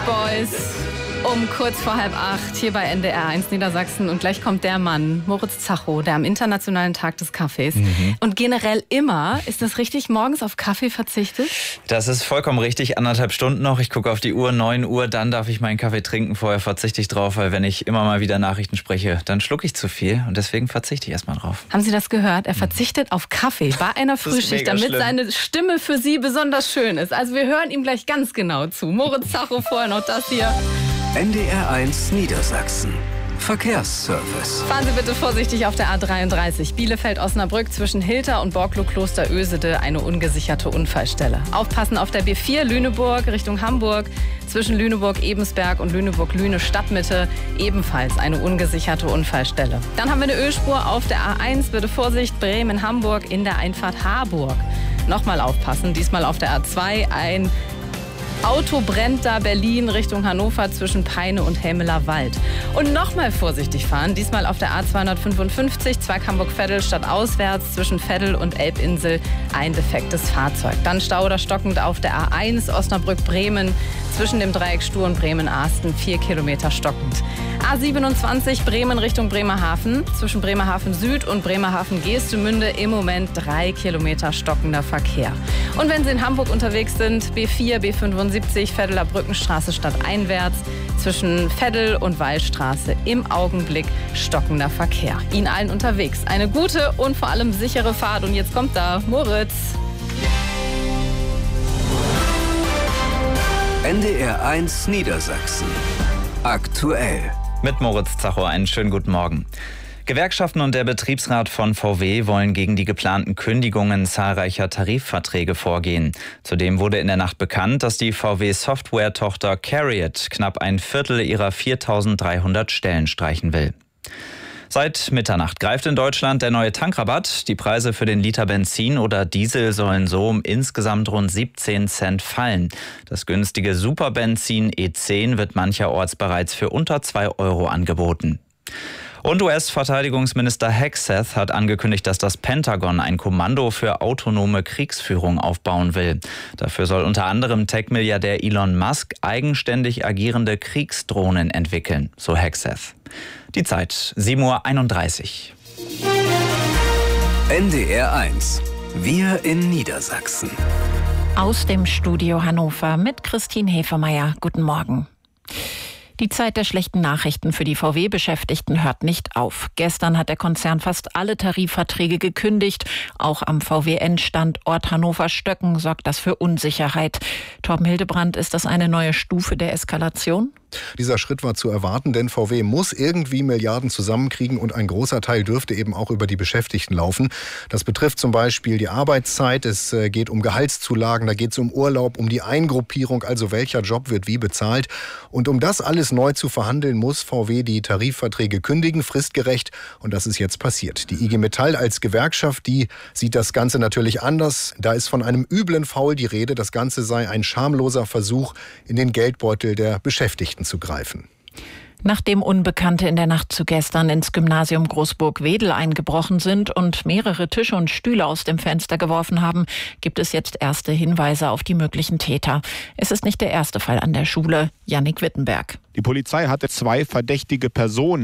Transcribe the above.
Boys um kurz vor 7:30 hier bei NDR 1 Niedersachsen. Und gleich kommt der Mann, Moritz Zacho, der am Internationalen Tag des Kaffees. Und generell immer, ist das richtig, morgens auf Kaffee verzichtet? Das ist vollkommen richtig. 1,5 Stunden noch. Ich gucke auf die Uhr, 9 Uhr, dann darf ich meinen Kaffee trinken. Vorher verzichte ich drauf, weil wenn ich immer mal wieder Nachrichten spreche, dann schlucke ich zu viel. Und deswegen verzichte ich erstmal drauf. Haben Sie das gehört? Er verzichtet auf Kaffee bei einer Frühschicht, damit schlimm. seine Stimme für Sie besonders schön ist. Also wir hören ihm gleich ganz genau zu. Moritz Zacho, vorher noch das hier. NDR 1 Niedersachsen. Verkehrsservice. Fahren Sie bitte vorsichtig auf der A33. Bielefeld-Osnabrück zwischen Hilter und Borklow-Kloster-Ösede eine ungesicherte Unfallstelle. Aufpassen auf der B4 Lüneburg Richtung Hamburg. Zwischen Lüneburg-Ebensberg und Lüneburg-Lüne Stadtmitte ebenfalls eine ungesicherte Unfallstelle. Dann haben wir eine Ölspur auf der A1. Bitte Vorsicht, Bremen-Hamburg in der Einfahrt Harburg. Nochmal aufpassen, diesmal auf der A2 ein Auto brennt da Berlin Richtung Hannover zwischen Peine und Helmeler Wald. Und nochmal vorsichtig fahren, diesmal auf der A255, Zweig Hamburg-Veddel statt auswärts zwischen Veddel und Elbinsel ein defektes Fahrzeug. Dann Stau oder stockend auf der A1 Osnabrück-Bremen zwischen dem Dreieck Stur und Bremen-Arsten 4 Kilometer stockend. A27 Bremen Richtung Bremerhaven zwischen Bremerhaven Süd und Bremerhaven Geestemünde im Moment 3 Kilometer stockender Verkehr. Und wenn Sie in Hamburg unterwegs sind, B4, B75 Veddeler Brückenstraße stadteinwärts zwischen Veddel und Wallstraße im Augenblick stockender Verkehr. Ihnen allen unterwegs eine gute und vor allem sichere Fahrt. Und jetzt kommt da Moritz. NDR 1 Niedersachsen. Aktuell. Mit Moritz Zacho einen schönen guten Morgen. Gewerkschaften und der Betriebsrat von VW wollen gegen die geplanten Kündigungen zahlreicher Tarifverträge vorgehen. Zudem wurde in der Nacht bekannt, dass die VW-Software-Tochter CARIAD knapp ein Viertel ihrer 4.300 Stellen streichen will. Seit Mitternacht greift in Deutschland der neue Tankrabatt. Die Preise für den Liter Benzin oder Diesel sollen so um insgesamt rund 17 Cent fallen. Das günstige Superbenzin E10 wird mancherorts bereits für unter 2 Euro angeboten. Und US-Verteidigungsminister Hegseth hat angekündigt, dass das Pentagon ein Kommando für autonome Kriegsführung aufbauen will. Dafür soll unter anderem Tech-Milliardär Elon Musk eigenständig agierende Kriegsdrohnen entwickeln, so Hegseth. Die Zeit, 7:31 Uhr. NDR 1. Wir in Niedersachsen. Aus dem Studio Hannover mit Christine Hefemeyer. Guten Morgen. Die Zeit der schlechten Nachrichten für die VW-Beschäftigten hört nicht auf. Gestern hat der Konzern fast alle Tarifverträge gekündigt. Auch am VW-Endstandort Hannover-Stöcken sorgt das für Unsicherheit. Torben Hildebrand, ist das eine neue Stufe der Eskalation? Dieser Schritt war zu erwarten, denn VW muss irgendwie Milliarden zusammenkriegen und ein großer Teil dürfte eben auch über die Beschäftigten laufen. Das betrifft zum Beispiel die Arbeitszeit, es geht um Gehaltszulagen, da geht es um Urlaub, um die Eingruppierung, also welcher Job wird wie bezahlt. Und um das alles neu zu verhandeln, muss VW die Tarifverträge kündigen, fristgerecht. Und das ist jetzt passiert. Die IG Metall als Gewerkschaft, die sieht das Ganze natürlich anders. Da ist von einem üblen Faul die Rede. Das Ganze sei ein schamloser Versuch, in den Geldbeutel der Beschäftigten zu greifen. Nachdem Unbekannte in der Nacht zu gestern ins Gymnasium Großburg-Wedel eingebrochen sind und mehrere Tische und Stühle aus dem Fenster geworfen haben, gibt es jetzt erste Hinweise auf die möglichen Täter. Es ist nicht der erste Fall an der Schule. Jannik Wittenberg. Die Polizei hatte 2 verdächtige Personen